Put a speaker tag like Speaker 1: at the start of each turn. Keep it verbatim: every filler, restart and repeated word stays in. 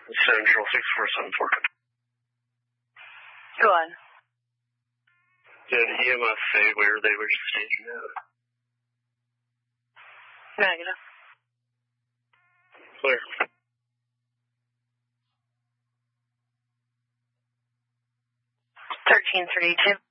Speaker 1: Central six four seven four.
Speaker 2: Go on.
Speaker 1: Did E M S say where they were stationed at?
Speaker 2: Negative.
Speaker 1: Clear.
Speaker 2: thirteen thirty-two.